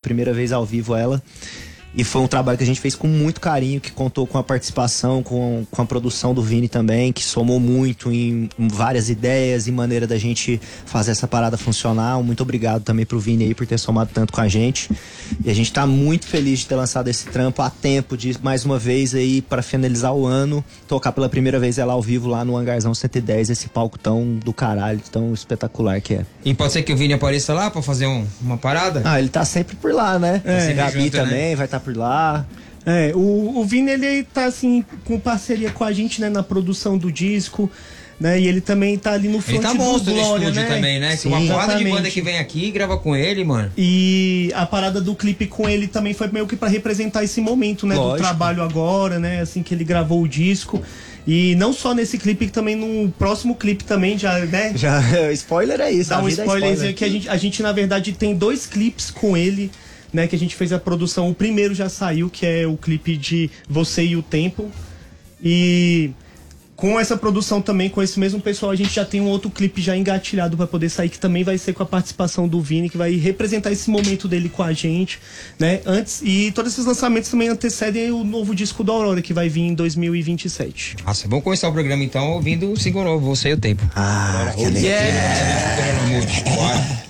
primeira vez ao vivo ela. E foi um trabalho que a gente fez com muito carinho, que contou com a participação, com a produção do Vini também, que somou muito em várias ideias e maneira da gente fazer essa parada funcionar. Muito obrigado também pro Vini aí por ter somado tanto com a gente. E a gente tá muito feliz de ter lançado esse trampo a tempo de, mais uma vez aí, para finalizar o ano, tocar pela primeira vez ela ao vivo lá no Hangarzão 110, esse palco tão do caralho, tão espetacular que é. E pode ser que o Vini apareça lá pra fazer uma parada? Ah, ele tá sempre por lá, né? É, Gabi junto, também, né? vai estar por lá. O Vini, ele tá assim, com parceria com a gente, né, na produção do disco, né, e ele também tá ali no front ele tá do monstro no Glória, estúdio né? também, né? Sim, Uma porrada de exatamente. banda que vem aqui e grava com ele, mano. E a parada do clipe com ele também foi meio que pra representar esse momento, né, Lógico. do trabalho agora, né, assim que ele gravou o disco. E não só nesse clipe, também no próximo clipe também, já, né? Já, spoiler é isso. Dá a um vida é spoilerzinho spoiler. que a gente, na verdade, tem 2 clipes com ele, né? Que a gente fez a produção. O primeiro já saiu, que é o clipe de Você e o Tempo. E com essa produção também, com esse mesmo pessoal, a gente já tem um outro clipe já engatilhado pra poder sair, que também vai ser com a participação do Vini, que vai representar esse momento dele com a gente, né? Antes, e todos esses lançamentos também antecedem o novo disco da Aurora, que vai vir em 2027. Nossa, vamos começar o programa então ouvindo o single novo, Você e o Tempo. Ah, que Yeah!